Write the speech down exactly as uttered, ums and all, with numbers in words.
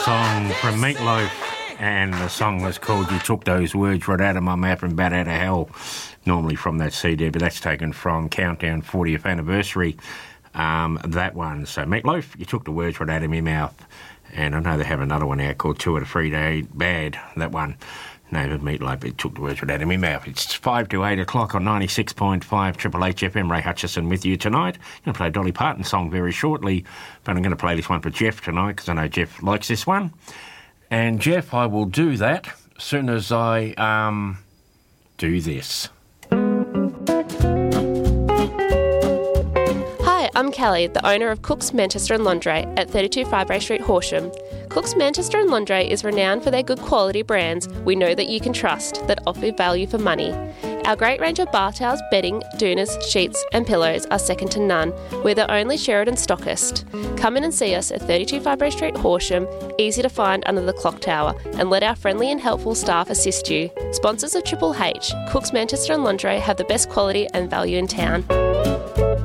Song from Meatloaf, and the song was called You Took Those Words Right Out of My Mouth and Bat Out of Hell, normally from that C D, but that's taken from Countdown fortieth Anniversary, um, that one. So Meatloaf, You Took the Words Right Out of My Mouth, and I know they have another one out called Two of the Three Day Bad, that one. No, but Meatloaf, it took the words right out of my mouth. It's five to eight o'clock on ninety-six point five Triple H F M. Ray Hutchison with you tonight. I'm going to play a Dolly Parton song very shortly, but I'm going to play this one for Jeff tonight because I know Jeff likes this one. And Jeff, I will do that as soon as I um, do this. Hi, I'm Kelly, the owner of Cook's Manchester and Lingerie at thirty-two Firebrae Street, Horsham. Cook's Manchester and Lingerie is renowned for their good quality brands we know that you can trust that offer value for money. Our great range of bar towels, bedding, doonas, sheets and pillows are second to none. We're the only Sheridan stockist. Come in and see us at thirty-two Firebrae Street, Horsham, easy to find under the clock tower, and let our friendly and helpful staff assist you. Sponsors of Triple H, Cook's Manchester and Lingerie have the best quality and value in town.